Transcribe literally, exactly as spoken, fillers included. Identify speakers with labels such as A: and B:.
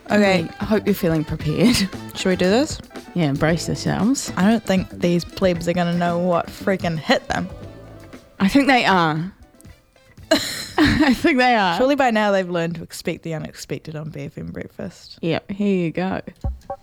A: Okay,
B: I hope you're feeling prepared.
A: should we do this?
B: Yeah, brace yourselves.
A: I don't think these plebs are going to know what freaking hit them.
B: I think they are. I think they are.
A: Surely by now they've learned to expect the unexpected on B F M Breakfast.
B: Yep, here you go.